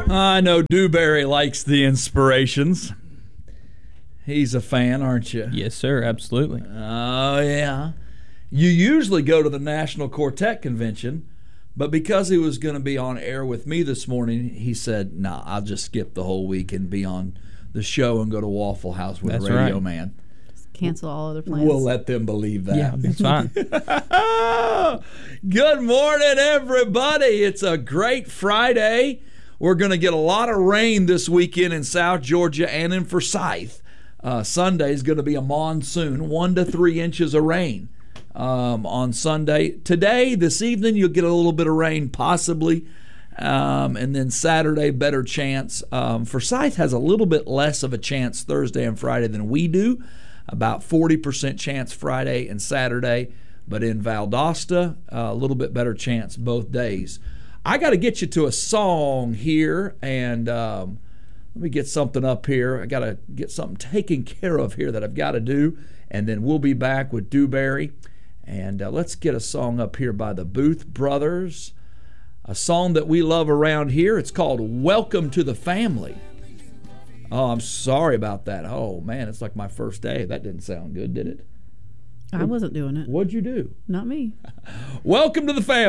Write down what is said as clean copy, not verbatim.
I know Dewberry likes the inspirations. He's a fan, aren't you? Yes, sir. Absolutely. Oh, yeah. You usually go to the National Quartet Convention, but because he was going to be on air with me this morning, he said, nah, I'll just skip the whole week and be on the show and go to Waffle House with Radio right. Man. Cancel all other plans. We'll let them believe that. Yeah, that's fine. Good morning, everybody. It's a great Friday. We're going to get a lot of rain this weekend in South Georgia and in Forsyth. Sunday is going to be a monsoon, 1 to 3 inches of rain on Sunday. Today, this evening, you'll get a little bit of rain possibly. And then Saturday, better chance. Forsyth has a little bit less of a chance Thursday and Friday than we do. About 40% chance Friday and Saturday. But in Valdosta, a little bit better chance both days. I got to get you to a song here, and let me get something up here. I got to get something taken care of here that I've got to do, and then we'll be back with Dewberry. And let's get a song up here by the Booth Brothers, a song that we love around here. It's called Welcome to the Family. Oh, I'm sorry about that. Oh, man, it's like my first day. That didn't sound good, did it? I wasn't doing it. What'd you do? Not me. Welcome to the family.